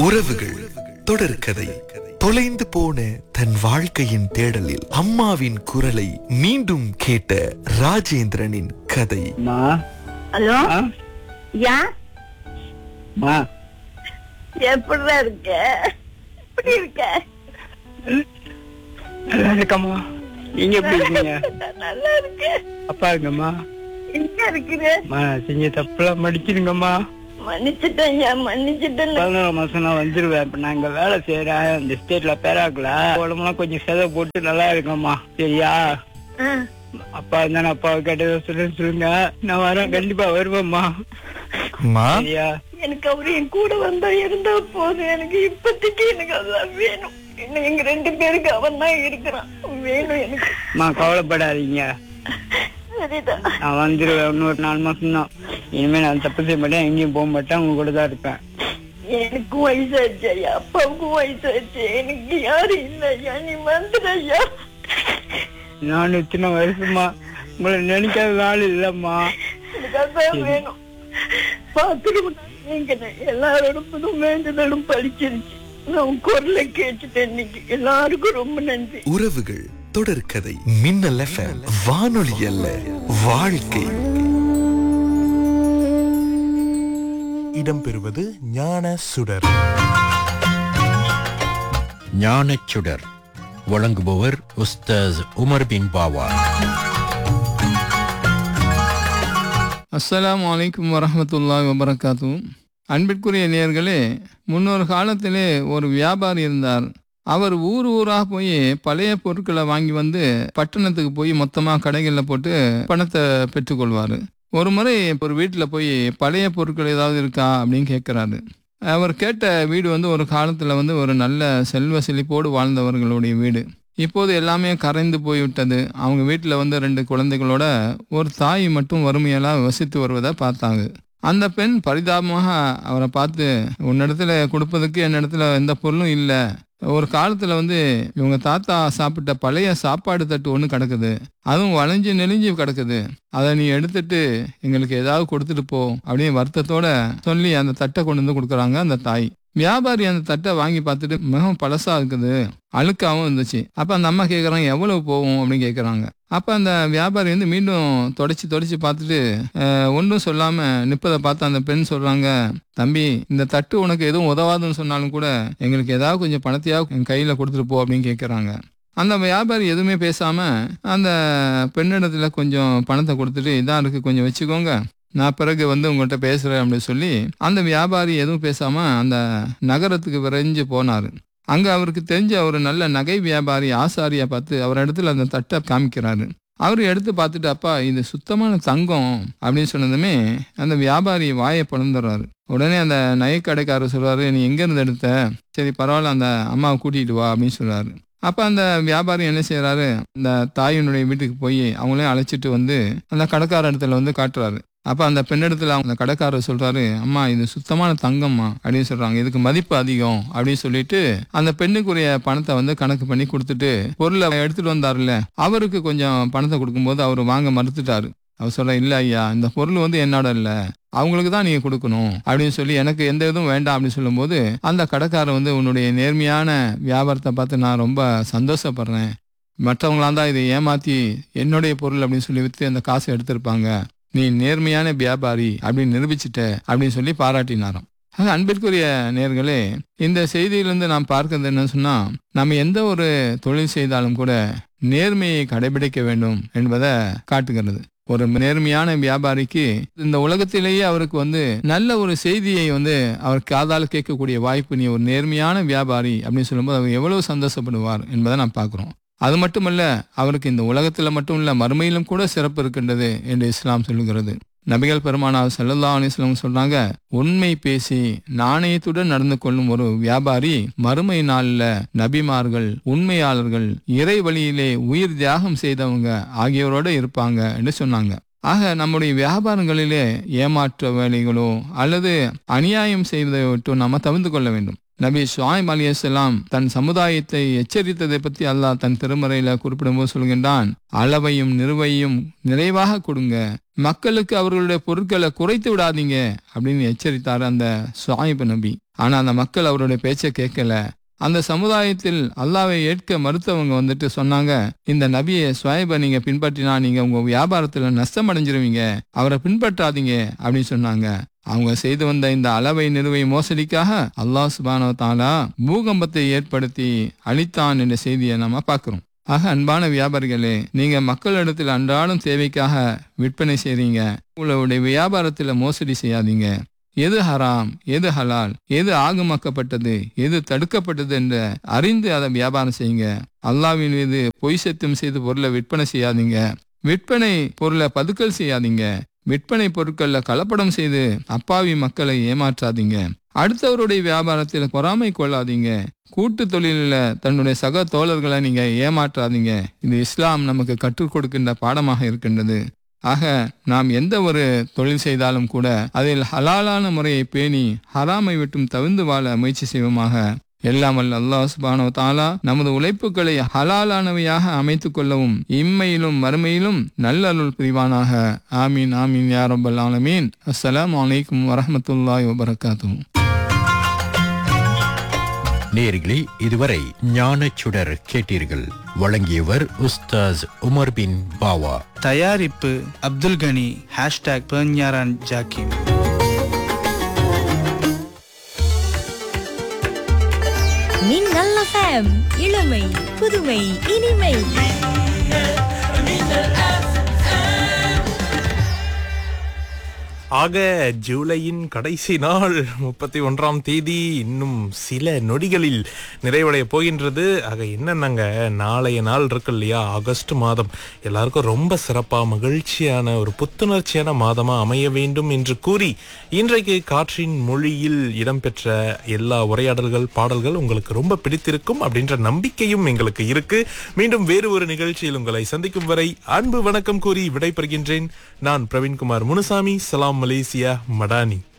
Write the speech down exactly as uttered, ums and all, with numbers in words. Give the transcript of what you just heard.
உறவுகள் தொடர்கதை. தொலைந்து போன தன் வாழ்க்கையின் தேடலில் அம்மாவின் குரலை மீண்டும் கேட்ட ராஜேந்திரனின் கதை. மா ஹலோ ஆ? யா மா எப்படிடா இருக்க? எப்படி இருக்க? நல்லா இருக்கம்மா. நீங்க எப்படி இருக்கீங்க? நல்லா இருக்க. அப்பா இருக்கம்மா. எங்க இருக்கிற? மா நான் செஞ்ச தப்புலாம் மடிச்சிருங்கம்மா. மன்னிச்சுட்டேன் ஐயா, மன்னிச்சுட்டேன். பதினோரு மாசம் நான் வந்துருவேன். இப்ப நான் இங்க வேலை செய்யறேன் இந்த ஸ்டேட்ல பேராக்கல. உடம்புலாம் கொஞ்சம் செதை போட்டு நல்லா இருக்கம்மா. சரியா? ஆ, அப்பா இருந்தா அப்பாவை கேட்டதை சொல்ல சொல்லுங்க. நான் வரேன், கண்டிப்பா வருவேம்மா. அம்மா, சரியா? எனக்கு அவரு என் கூட வந்தா இருந்தா போதும். எனக்கு இப்போதைக்கு எனக்கு அதான் வேணும். இன்னும் எங்க ரெண்டு பேருக்கு அவன் தான் இருக்கிறான். வேணும் எனக்கு. அம்மா கவலைப்படாதீங்க, சரிதான். நான் வந்துருவேன். இன்னொரு நாலு மாசம் தான். இனிமே நான் தப்பு செய்ய மாட்டேன், எங்கேயும் போக மாட்டேன், உங்க கூட தான் இருப்பேன். எனக்கும் வயசாச்சு ஐயா, அப்பாவுக்கும் வயசாச்சு. எனக்கு யாரும் இல்லை ஐயா, நீ வந்துடு ஐயா. நானும் இத்தனை வருஷமா உங்களை நினைக்காத நாள் இல்லம்மா. எனக்கு அதான் வேணும். பாத்துருவோம். நீங்க எல்லாரோடும் வேண்டுதலும் பழிச்சிருச்சு. நான் குரலை கேட்டுட்டேன் இன்னைக்கு. எல்லாருக்கும் ரொம்ப நன்றி. உறவுகள் தொடர்கதை. மின்னல் எஃப்எம், வானொலி அல்ல வாழ்க்கை. இடம்பெறுவது ஞான சுடர். ஞானச்சுடர் வழங்குபவர் உஸ்தாஸ் உமர் பின் பாவா. அஸ்ஸலாமு அலைக்கும் வரஹ்மத்துல்லாஹி வபரகாத்து. அன்பிற்குரிய நேயர்களே, முன்னொரு காலத்திலே ஒரு வியாபாரி இருந்தார். அவர் ஊர் ஊராக போய் பழைய பொருட்களை வாங்கி வந்து பட்டணத்துக்கு போய் மொத்தமாக கடைகளில் போட்டு பணத்தை பெற்றுக்கொள்வார். ஒரு முறை ஒரு வீட்டில் போய் பழைய பொருட்கள் ஏதாவது இருக்கா அப்படின்னு கேட்குறாரு. அவர் கேட்ட வீடு வந்து ஒரு காலத்தில் வந்து ஒரு நல்ல செல்வ செழிப்போடு வாழ்ந்தவர்களுடைய வீடு. இப்போது எல்லாமே கரைந்து போய்விட்டது. அவங்க வீட்டில் வந்து ரெண்டு குழந்தைகளோட ஒரு தாய் மட்டும் வறுமையெல்லாம் வசித்து வருவதை பார்த்தாங்க. அந்த பெண் பரிதாபமாக அவரை பார்த்து, உன்னிடத்துல கொடுப்பதுக்கு என்னிடத்துல எந்த பொருளும் இல்லை. ஒரு காலத்தில் வந்து இவங்க தாத்தா சாப்பிட்ட பழைய சாப்பாடு தட்டு ஒன்று கிடக்குது, அதுவும் வளைஞ்சு நெளிஞ்சு கிடக்குது. அதை நீ எடுத்துட்டு எங்களுக்கு ஏதாவது கொடுத்துட்டு போ அப்படின்னு வருத்தத்தோட சொல்லி அந்த தட்டை கொண்டு வந்து கொடுக்குறாங்க அந்த தாய். வியாபாரி அந்த தட்டை வாங்கி பார்த்துட்டு மிகவும் பழசா இருக்குது, அழுக்காவும் இருந்துச்சு. அப்போ அந்த அம்மா கேட்குறாங்க, எவ்வளவு போகும் அப்படின்னு கேட்குறாங்க. அப்போ அந்த வியாபாரி வந்து மீண்டும் தொடச்சி தொடச்சி பார்த்துட்டு ஒன்றும் சொல்லாமல் நிற்பதை பார்த்து அந்த பெண் சொல்கிறாங்க, தம்பி இந்த தட்டு உனக்கு எதுவும் உதவாதுன்னு சொன்னாலும் கூட எங்களுக்கு ஏதாவது கொஞ்சம் பணத்தையாக என் கையில் கொடுத்துட்டு போ அப்படின்னு கேட்குறாங்க. அந்த வியாபாரி எதுவுமே பேசாமல் அந்த பெண்ணிடத்துல கொஞ்சம் பணத்தை கொடுத்துட்டு, இதான் இருக்குது கொஞ்சம் வச்சுக்கோங்க, நான் பிறகு வந்து உங்கள்கிட்ட பேசுகிறேன் அப்படின்னு சொல்லி அந்த வியாபாரி எதுவும் பேசாமல் அந்த நகரத்துக்கு விரைஞ்சு போனார். அங்கே அவருக்கு தெரிஞ்ச ஒரு நல்ல நகை வியாபாரி ஆசாரியை பார்த்து அவர் இடத்துல அந்த தட்டை காமிக்கிறாரு. அவர் எடுத்து பார்த்துட்டு, அப்பா இது சுத்தமான தங்கம் அப்படின்னு சொன்னதுமே அந்த வியாபாரி வாயை பிளந்துடுறாரு. உடனே அந்த நகைக்கடைக்காரர் சொல்கிறாரு, நீ எங்கேருந்து எடுத்த? சரி பரவாயில்ல, அந்த அம்மாவை கூட்டிகிட்டு வா அப்படின்னு சொல்கிறாரு. அப்போ அந்த வியாபாரி என்ன செய்கிறாரு, அந்த தாயினுடைய வீட்டுக்கு போய் அவங்களையும் அழைச்சிட்டு வந்து அந்த கடைக்கார இடத்துல வந்து காட்டுறாரு. அப்போ அந்த பெண்ணிடத்துல அந்த கடைக்காரர் சொல்கிறாரு, அம்மா இது சுத்தமான தங்கம்மா அப்படின்னு சொல்கிறாங்க, இதுக்கு மதிப்பு அதிகம் அப்படின்னு சொல்லிட்டு அந்த பெண்ணுக்குரிய பணத்தை வந்து கணக்கு பண்ணி கொடுத்துட்டு பொருளை எடுத்துகிட்டு வந்தார்ல அவருக்கு கொஞ்சம் பணத்தை கொடுக்கும்போது அவர் வாங்க மறுத்துட்டாரு. அவர் சொல்ற, இல்லை ஐயா இந்த பொருள் வந்து என்னோட இல்லை, அவங்களுக்கு தான் நீங்கள் கொடுக்கணும் அப்படின்னு சொல்லி எனக்கு எந்த இதுவும் வேண்டாம் அப்படின்னு சொல்லும்போது அந்த கடைக்காரர் வந்து, உன்னுடைய நேர்மையான வியாபாரத்தை பார்த்து நான் ரொம்ப சந்தோஷப்படுறேன். மற்றவங்களாம் தான் இதை ஏமாற்றி என்னுடைய பொருள் அப்படின்னு சொல்லி விற்று அந்த காசை எடுத்திருப்பாங்க, நீ நேர்மையான வியாபாரி அப்படின்னு நிரூபிச்சிட்ட அப்படின்னு சொல்லி பாராட்டினாராம். ஆக அன்பிற்குரிய நேயர்களே, இந்த செய்தியிலிருந்து நாம் பார்க்கிறது என்ன சொன்னா, நம்ம எந்த ஒரு தொழில் செய்தாலும் கூட நேர்மையை கடைபிடிக்க வேண்டும் என்பதை காட்டுகிறது. ஒரு நேர்மையான வியாபாரிக்கு இந்த உலகத்திலேயே அவருக்கு வந்து நல்ல ஒரு செய்தியை வந்து அவர் காதால் கேட்கக்கூடிய வாய்ப்பு, நீ ஒரு நேர்மையான வியாபாரி அப்படின்னு சொல்லும்போது அவர் எவ்வளவு சந்தோஷப்படுவார் என்பதை நாம் பார்க்கிறோம். அது மட்டுமல்ல, அவருக்கு இந்த உலகத்தில் மட்டும் இல்ல மறுமையிலும் கூட சிறப்பு இருக்கின்றது என்று இஸ்லாம் சொல்லுகிறது. நபிகள் பெருமானார் ஸல்லல்லாஹு அலைஹி வஸல்லம் சொல்றாங்க, உண்மை பேசி நாணயத்துடன் நடந்து கொள்ளும் ஒரு வியாபாரி மறுமை நாளில் நபிமார்கள், உண்மையாளர்கள், இறை வழியிலே உயிர் தியாகம் செய்தவங்க ஆகியோரோட இருப்பாங்க என்று சொன்னாங்க. ஆக நம்முடைய வியாபாரங்களிலே ஏமாற்ற வேலைகளோ அல்லது அநியாயம் செய்வதை விட்டு நம்ம தவிர்த்து கொள்ள வேண்டும். நபி ஷுஐப் அலைஹிஸ்ஸலாம் தன் சமுதாயத்தை எச்சரித்ததை பற்றி அல்லாஹ் தன் திருமறையில குறிப்பிடும்போது சொல்கின்றான், அளவையும் நிறுவையும் நிறைவாக கொடுங்க, மக்களுக்கு அவர்களுடைய பொருட்களை குறைத்து விடாதீங்க அப்படின்னு எச்சரித்தார் அந்த ஷுஐப் நபி. ஆனா அந்த மக்கள் அவருடைய பேச்சை கேட்கல. அந்த சமுதாயத்தில் அல்லாவை ஏற்க மறுத்தவங்க வந்துட்டு சொன்னாங்க, இந்த நபியை ஷுஐபை நீங்க பின்பற்றினா நீங்க உங்க வியாபாரத்துல நஷ்டம் அடைஞ்சிருவீங்க, அவரை பின்பற்றாதீங்க அப்படின்னு சொன்னாங்க. அவங்க செய்து வந்த இந்த அளவை நிறுவை மோசடிக்காக அல்லாஹ் சுப்ஹானஹு வ தஆலா பூகம்பத்தை ஏற்படுத்தி அழித்தான் என்ற செய்தியை நம்ம பார்க்கிறோம். ஆக அன்பான வியாபாரிகளே, நீங்க மக்களிடத்தில் அன்றாடம் தேவைக்காக விற்பனை செய்றீங்க, உங்களுடைய வியாபாரத்துல மோசடி செய்யாதீங்க. எது ஹராம், எது ஹலால், எது ஆகமாக்கப்பட்டது, எது தடுக்கப்பட்டது என்று அறிந்து அதை வியாபாரம் செய்யுங்க. அல்லாஹ்வின் மீது பொய் சத்தியம் செய்து பொருளை விற்பனை செய்யாதீங்க. விற்பனை பொருளை பதுக்கல் செய்யாதீங்க. விற்பனை பொருட்கள்ல கலப்படம் செய்து அப்பாவி மக்களை ஏமாற்றாதீங்க. அடுத்தவருடைய வியாபாரத்தில் பொறாமை கொள்ளாதீங்க. கூட்டு தொழிலில் தன்னுடைய சக தோழர்களை நீங்க ஏமாற்றாதீங்க. இது இஸ்லாம் நமக்கு கற்றுக் கொடுக்கின்ற பாடமாக இருக்கின்றது. ஆக நாம் எந்த ஒரு தொழில் செய்தாலும் கூட அதில் ஹலாலான முறையை பேணி ஹராமை விட்டும் தவிர்ந்து வாழ முயற்சி செய்வோமாக. எல்லாம் வல்ல அல்லாஹ் சுப்ஹானஹு வ தஆலா நமது உழைப்புகளை ஹலாலானவையாக அமைத்துக் கொள்ளவும் இம்மையிலும் மறுமையிலும் நல்லருள் புரிவானாக. ஆமீன் ஆமீன் யா ரப்பல் ஆலமீன். அஸ்ஸலாமு அலைக்கும் வரஹ்மத்துல்லாஹி வபரகாத்துஹு. நேயர்களே, இதுவரை ஞானச்சுடர் கேட்டீர்கள். வழங்கியவர் உஸ்தாஸ் உமர் பின் பாவா. தயாரிப்பு அப்துல் கனி. ஹேஷ்டாக் பெர்ஞாரான் ஜாக்கிம். மின்னல் எஃப்எம், இளமை புதுமை இனிமை. ஆக ஜூலையின் கடைசி நாள் முப்பத்தி ஒன்றாம் தேதி இன்னும் சில நொடிகளில் நிறைவடைய போகின்றது. ஆக என்னன்னாங்க, நாளைய நாள் இருக்கு இல்லையா, ஆகஸ்ட் மாதம் எல்லாருக்கும் ரொம்ப சிறப்பா மகிழ்ச்சியான ஒரு புத்துணர்ச்சியான மாதமா அமைய வேண்டும் என்று கூறி இன்றைக்கு காற்றின் மொழியில் இடம்பெற்ற எல்லா உரையாடல்கள் பாடல்கள் உங்களுக்கு ரொம்ப பிடித்திருக்கும் அப்படின்ற நம்பிக்கையும் எங்களுக்கு இருக்கு. மீண்டும் வேறு ஒரு நிகழ்ச்சியில் உங்களை சந்திக்கும் வரை அன்பு வணக்கம் கூறி விடைபெறுகின்றேன். நான் பிரவீன்குமார் முனுசாமி. சலாம் மலேசியா மடானி.